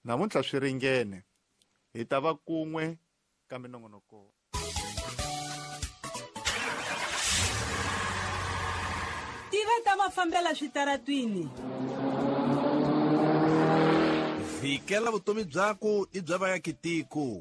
namuntlha swi ringene hi ta va kun'we ka minongonoko. Tiva ta mafambela switaratwini. Vhikela vutomi byako I bya vaakitiko.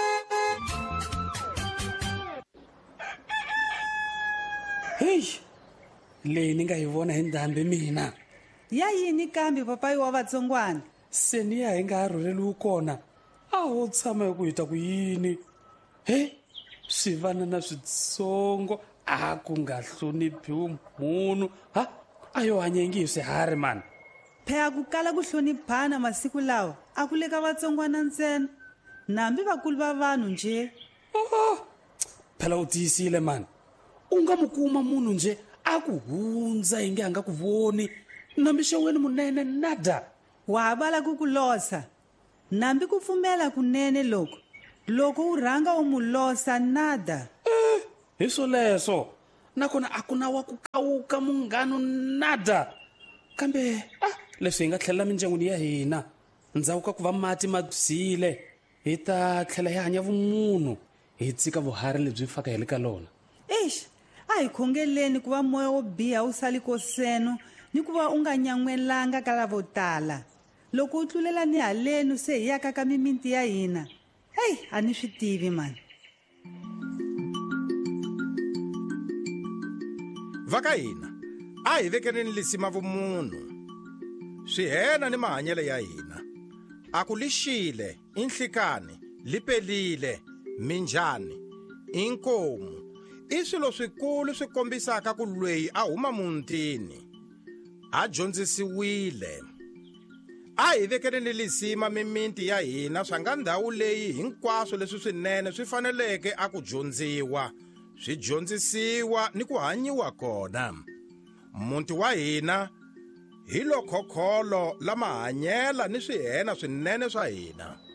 Hey, leyi ni nga yi vona hi ndhambi mina. Ya yini kambe papayi wa vatsongwana? Se ni ya hi nga ha rhurheliwi kona. A ho tshama hi ku hita ku yini. He, swivana na switsongo a ku nga hloniphiwi munhu. Ha, a yo hanyengi hi swiharhi mani. Phea ku kala ku hloniphana masiku lawa a ku le ka vatsongwana ntsena. Nambi vakulu va vanhu nje. Phela u tiyisile mani. U nga mu kuma munhu nje a ku hundza hi nge a nga ku voni. Nambi xewena munene nada. Wa vala ku losa. Nambi ku pfumela kunene loko. Loko u rhanga u mu losa nada. Hi swoleswo. Nakona a ku na wa ku kawuka munghano nada. Kambe leswi hi nga tlhelela mindyangwini ya hina. Ndzhaku ka ku va mati ma bzile. Hi ta tlhela hi hanya vumunhu. Hi tsika vuharhi lebyi faka hi le ka lona. Eish, a hi khongeleni ku va moya wo biha wu sali ko seno ni ku va u nga nyangwelanga ka lavo tala. Loko u tlulela ni haleni se hi yaka ka mimiti ya hina. Hey, a ni swi tivi mani. Vaka hina, a hi vekeneni lisima vumunhu. Swi hena ni mahanyele ya hina. A ku lixile, inhlikani, lipelile, minjhani, inkomu. I swilo swikulu swi kombisaka ku lweyi a huma mutini. A dyondzisiwile. A hi vekeneni lisima mimiti ya hina swa nga ndhawu leyi hinkwaswo leswi swinene swi faneleke a ku dyondziwa, swi dyondzisiwa ni ku hanyiwa kona. Muti wa hina hi lo khokholo la mahanyela ni swihena swinene swa hina.